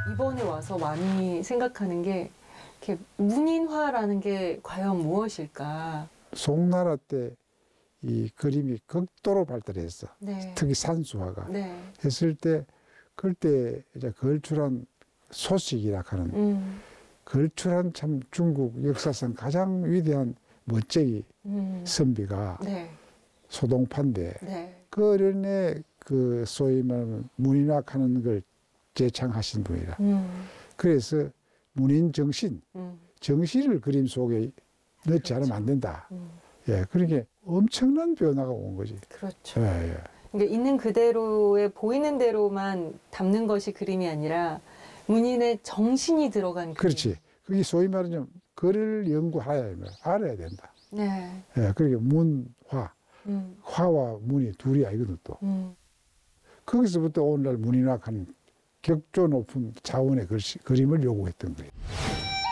이번에 와서 많이 생각하는 게 이렇게 문인화라는 게 과연 무엇일까? 송나라 때 이 그림이 극도로 발달했어. 네. 특히 산수화가 네. 했을 때 그때 이제 걸출한 소식이라 하는 걸출한 참 중국 역사상 가장 위대한 멋쟁이 선비가 네. 소동파인데 네. 그 어른의 그 소위 말하면 문인학하는 걸 제창하신 분이라. 그래서 문인 정신, 정신을 그림 속에 넣지 않으면 안 된다. 예, 그러니까 엄청난 변화가 온 거지. 그렇죠. 예, 예. 그러니까 있는 그대로의 보이는 대로만 담는 것이 그림이 아니라 문인의 정신이 들어간 그림. 그렇지. 그게 소위 말하면 글을 연구하야 알아야 된다. 네. 예, 그러니까 문화, 화와 문이 둘이 아니거든 또. 거기서부터 오늘날 문인학하는 격조 높은 차원의 그림을 요구했던 거예요.